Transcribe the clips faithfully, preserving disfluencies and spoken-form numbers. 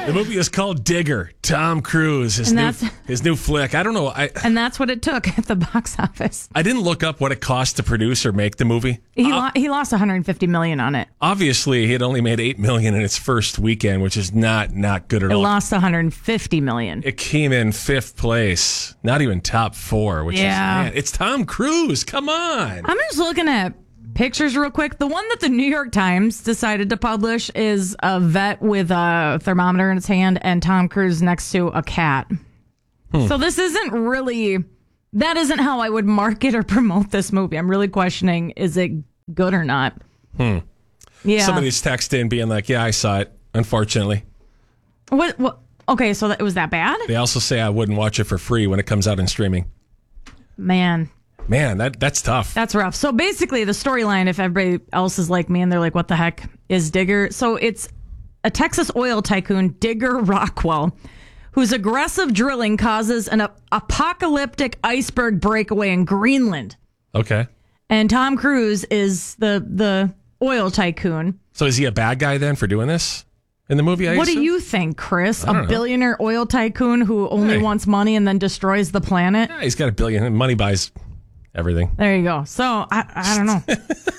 The movie is called Digger. Tom Cruise, his new his new flick. I don't know. I, and that's what it took at the box office. I didn't look up what it cost to produce or make the movie. He uh, lo- he lost one hundred fifty million dollars on it. Obviously, he had only made eight million dollars in its first weekend, which is not not good at it all. It lost one hundred fifty million dollars. It came in fifth place, not even top four. Which yeah. is man, it's Tom Cruise. Come on. I'm just looking at pictures real quick. The one that the New York Times decided to publish is a vet with a thermometer in its hand and Tom Cruise next to a cat. Hmm. So this isn't really, that isn't how I would market or promote this movie. I'm really questioning, is it good or not? Hmm. Yeah. Somebody's texted in being like, yeah, I saw it, unfortunately. What? what okay, so that, was that bad? They also say I wouldn't watch it for free when it comes out in streaming. Man. Man, that that's tough. That's rough. So basically the storyline, if everybody else is like me and they're like, what the heck is Digger? So it's a Texas oil tycoon, Digger Rockwell, whose aggressive drilling causes an ap- apocalyptic iceberg breakaway in Greenland. Okay. And Tom Cruise is the the oil tycoon. So is he a bad guy then for doing this in the movie? I what assume? do you think, Chris? A know. billionaire oil tycoon who only hey. wants money and then destroys the planet? Yeah, he's got a billion. Money buys everything. There you go. So I, I don't know.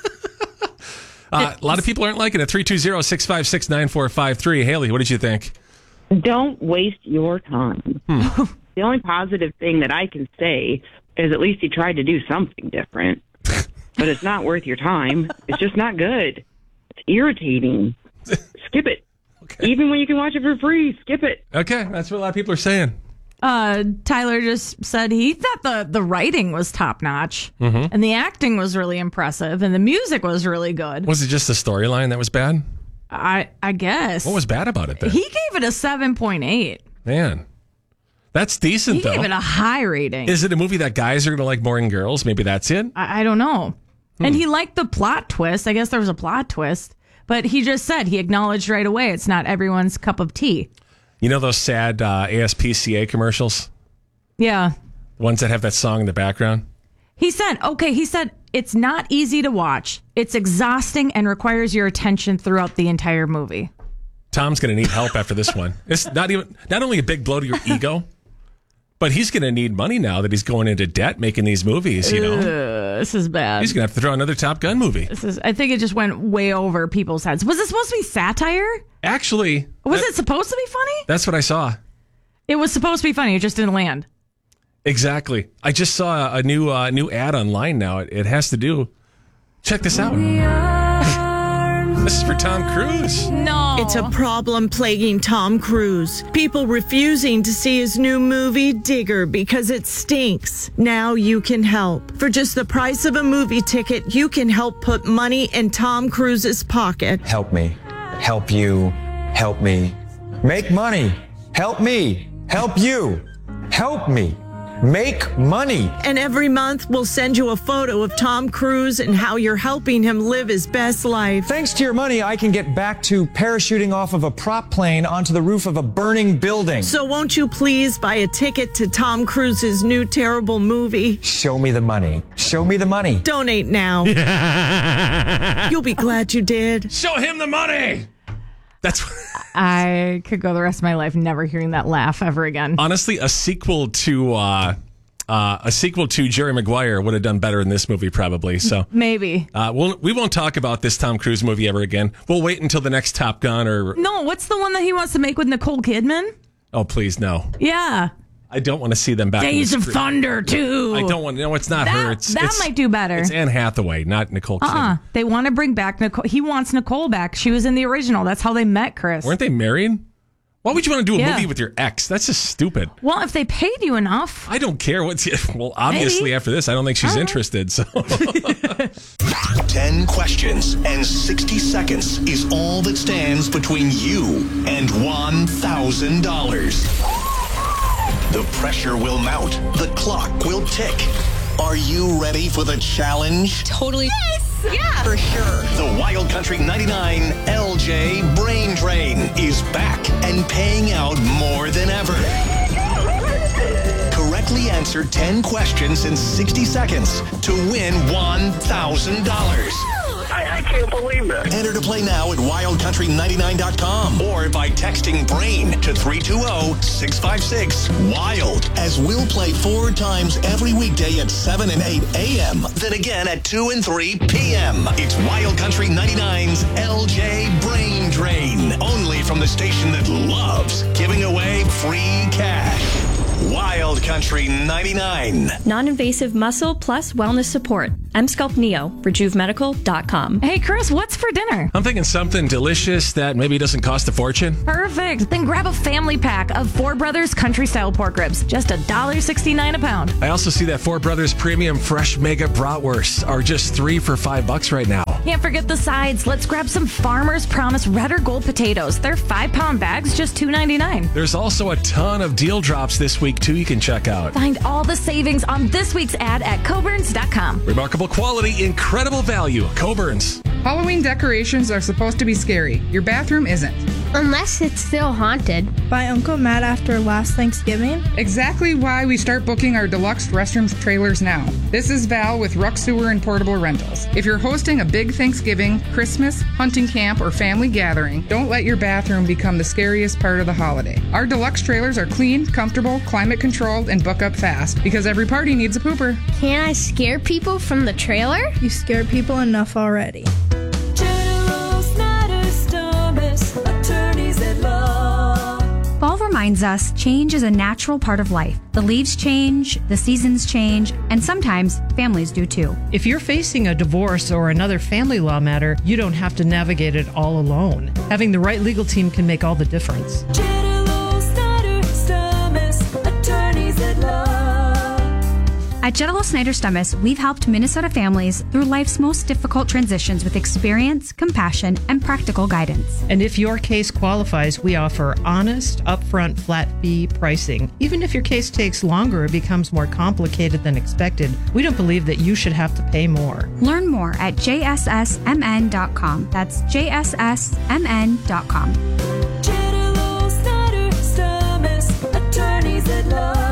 uh, a lot of people aren't liking it. three two zero, six five six, nine four five three. Haley, what did you think? Don't waste your time. Hmm. The only positive thing that I can say is at least he tried to do something different. But it's not worth your time. It's just not good. It's irritating. Skip it. Okay. Even when you can watch it for free, skip it. Okay, that's what a lot of people are saying. Uh, Tyler just said he thought the, the writing was top notch, mm-hmm. and the acting was really impressive, and the music was really good. Was it just the storyline that was bad? I I guess. What was bad about it then? He gave it a seven point eight. Man, that's decent, he though. He gave it a high rating. Is it a movie that guys are going to like more than girls? Maybe that's it? I, I don't know. Hmm. And he liked the plot twist. I guess there was a plot twist. But he just said, he acknowledged right away, it's not everyone's cup of tea. You know those sad uh, A S P C A commercials? Yeah. Ones that have that song in the background? He said, okay, he said, it's not easy to watch. It's exhausting and requires your attention throughout the entire movie. Tom's going to need help after this one. It's not even not only a big blow to your ego, but he's going to need money now that he's going into debt making these movies, you know. Uh, this is bad. He's going to have to throw another Top Gun movie. This is. I think it just went way over people's heads. Was it supposed to be satire? Actually. Was that, it supposed to be funny? That's what I saw. It was supposed to be funny. It just didn't land. Exactly. I just saw a new uh, new ad online now. It, it has to do. Check this out. This is for Tom Cruise. No. It's a problem plaguing Tom Cruise. People refusing to see his new movie, Digger, because it stinks. Now you can help. For just the price of a movie ticket, you can help put money in Tom Cruise's pocket. Help me. Help you. Help me. Make money. Help me. Help you. Help me. Make money. And every month, we'll send you a photo of Tom Cruise and how you're helping him live his best life. Thanks to your money, I can get back to parachuting off of a prop plane onto the roof of a burning building. So won't you please buy a ticket to Tom Cruise's new terrible movie? Show me the money. Show me the money. Donate now. You'll be glad you did. Show him the money. That's what I could go the rest of my life never hearing that laugh ever again. Honestly, a sequel to uh, uh, a sequel to Jerry Maguire would have done better in this movie, probably. So maybe uh, we'll, we won't talk about this Tom Cruise movie ever again. We'll wait until the next Top Gun or no. What's the one that he wants to make with Nicole Kidman? Oh, please no. Yeah. I don't want to see them back. Days in of the Thunder too. I don't want. No, it's not that, her. It's, that it's, might do better. It's Anne Hathaway, not Nicole Kidman. Uh-uh. They want to bring back Nicole. He wants Nicole back. She was in the original. That's how they met, Chris. Weren't they married? Why would you want to do a yeah. movie with your ex? That's just stupid. Well, if they paid you enough. I don't care what's. Well, obviously Maybe. After this, I don't think she's uh-huh. interested. So. Ten questions and sixty seconds is all that stands between you and one thousand dollars. The pressure will mount. The clock will tick. Are you ready for the challenge? Totally. Yes! Yeah! For sure. The Wild Country ninety-nine L J Brain Drain is back and paying out more than ever. Correctly answer ten questions in sixty seconds to win one thousand dollars. I I, I can't believe that. Enter to play now at wild country ninety-nine dot com or by texting BRAIN to three two zero, six five six, WILD, as we'll play four times every weekday at seven and eight a.m., then again at two and three p.m. It's Wild Country ninety-nine's L J Brain Drain, only from the station that loves giving away free cash. Wild Country ninety-nine. Non-invasive muscle plus wellness support. M Sculpt Neo, rejuve medical dot com. Hey, Chris, what's for dinner? I'm thinking something delicious that maybe doesn't cost a fortune. Perfect. Then grab a family pack of Four Brothers Country Style Pork Ribs. Just one dollar sixty-nine a pound. I also see that Four Brothers Premium Fresh Mega Bratwursts are just three for five bucks right now. Can't forget the sides. Let's grab some Farmer's Promise Red or Gold potatoes. They're five-pound bags, just two ninety-nine. There's also a ton of deal drops this week, too, you can check out. Find all the savings on this week's ad at Coburns dot com. Remarkable quality, incredible value. Coburns. Halloween decorations are supposed to be scary. Your bathroom isn't. Unless it's still haunted. By Uncle Matt after last Thanksgiving? Exactly why we start booking our deluxe restrooms trailers now. This is Val with Ruck Sewer and Portable Rentals. If you're hosting a big Thanksgiving, Christmas, hunting camp, or family gathering, don't let your bathroom become the scariest part of the holiday. Our deluxe trailers are clean, comfortable, climate controlled, and book up fast because every party needs a pooper. Can I scare people from the trailer? You scare people enough already. Fall reminds us change is a natural part of life. The leaves change, the seasons change, and sometimes families do too. If you're facing a divorce or another family law matter, you don't have to navigate it all alone. Having the right legal team can make all the difference. At Jetalo Snyder Stummis, we've helped Minnesota families through life's most difficult transitions with experience, compassion, and practical guidance. And if your case qualifies, we offer honest, upfront, flat fee pricing. Even if your case takes longer or becomes more complicated than expected, we don't believe that you should have to pay more. Learn more at j s s m n dot com. That's j s s m n dot com. Jetalo Snyder Stummis, attorneys at law.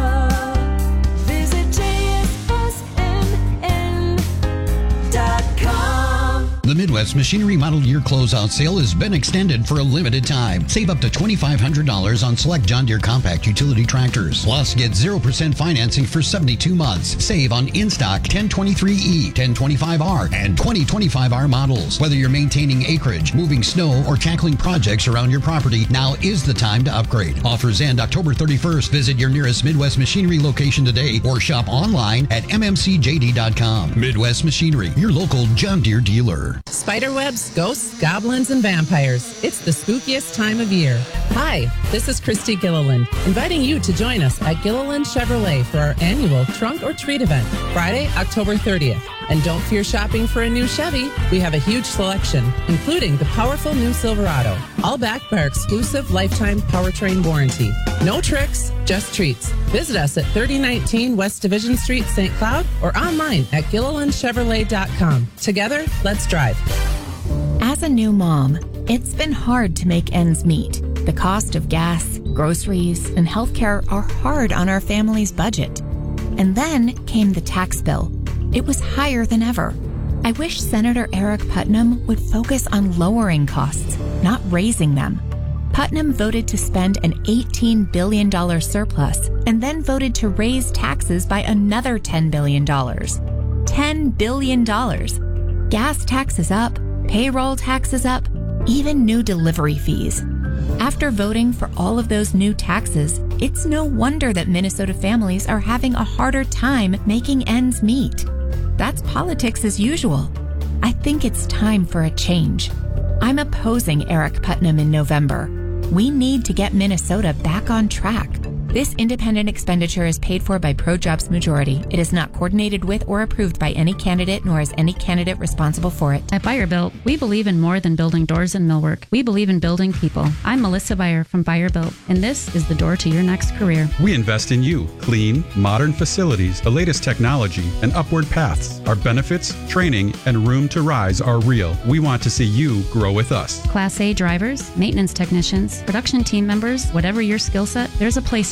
The Midwest Machinery Model Year Closeout Sale has been extended for a limited time. Save up to twenty-five hundred dollars on select John Deere compact utility tractors. Plus, get zero percent financing for seventy-two months. Save on in-stock ten twenty-three E, ten twenty-five R, and twenty twenty-five R models. Whether you're maintaining acreage, moving snow, or tackling projects around your property, now is the time to upgrade. Offers end October thirty-first. Visit your nearest Midwest Machinery location today or shop online at m m c j d dot com. Midwest Machinery, your local John Deere dealer. Spiderwebs, ghosts, goblins, and vampires. It's the spookiest time of year. Hi, this is Christy Gilliland, inviting you to join us at Gilliland Chevrolet for our annual Trunk or Treat event, Friday, October thirtieth. And don't fear shopping for a new Chevy. We have a huge selection, including the powerful new Silverado, all backed by our exclusive lifetime powertrain warranty. No tricks, just treats. Visit us at thirty nineteen West Division Street, Saint Cloud, or online at gilliland chevrolet dot com. Together, let's drive. As a new mom, it's been hard to make ends meet. The cost of gas, groceries, and healthcare are hard on our family's budget. And then came the tax bill. It was higher than ever. I wish Senator Eric Putnam would focus on lowering costs, not raising them. Putnam voted to spend an eighteen billion dollars surplus and then voted to raise taxes by another ten billion dollars. ten billion dollars. Gas taxes up, payroll taxes up, even new delivery fees. After voting for all of those new taxes, it's no wonder that Minnesota families are having a harder time making ends meet. That's politics as usual. I think it's time for a change. I'm opposing Eric Putnam in November. We need to get Minnesota back on track. This independent expenditure is paid for by ProJobs Majority. It is not coordinated with or approved by any candidate, nor is any candidate responsible for it. At Buyer-Built, we believe in more than building doors and millwork. We believe in building people. I'm Melissa Buyer from Buyer-Built, and this is the door to your next career. We invest in you. Clean, modern facilities, the latest technology, and upward paths. Our benefits, training, and room to rise are real. We want to see you grow with us. Class A drivers, maintenance technicians, production team members, whatever your skill set, there's a place for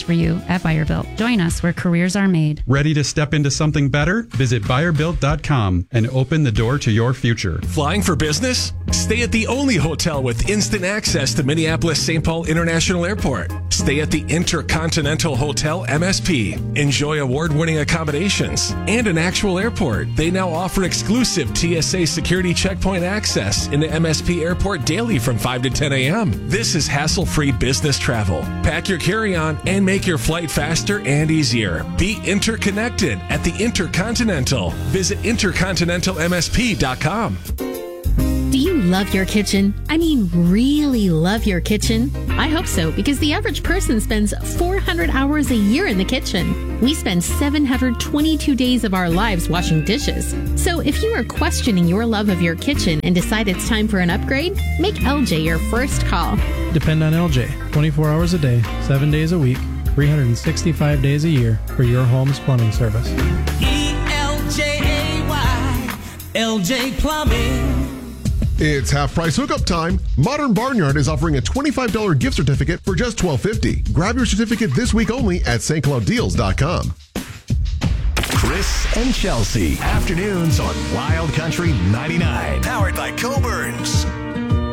for you at Buyer Built. Join us where careers are made. Ready to step into something better? Visit buyer built dot com and open the door to your future. Flying for business? Stay at the only hotel with instant access to Minneapolis Saint Paul International Airport. Stay at the Intercontinental Hotel M S P. Enjoy award-winning accommodations and an actual airport. They now offer exclusive T S A security checkpoint access in the M S P airport daily from five to ten a.m. This is hassle-free business travel. Pack your carry-on and make your flight faster and easier. Be interconnected at the Intercontinental. Visit intercontinental m s p dot com. Do you love your kitchen? I mean, really love your kitchen? I hope so, because the average person spends four hundred hours a year in the kitchen. We spend seven hundred twenty-two days of our lives washing dishes. So if you are questioning your love of your kitchen and decide it's time for an upgrade, make L J your first call. Depend on L J. twenty-four hours a day, seven days a week, three hundred sixty-five days a year for your home's plumbing service. E L J A Y, L J Plumbing. It's half price hookup time. Modern Barnyard is offering a twenty-five dollars gift certificate for just twelve fifty. Grab your certificate this week only at st cloud deals dot com. Chris and Chelsea. Afternoons on Wild Country ninety-nine. Powered by Coburns.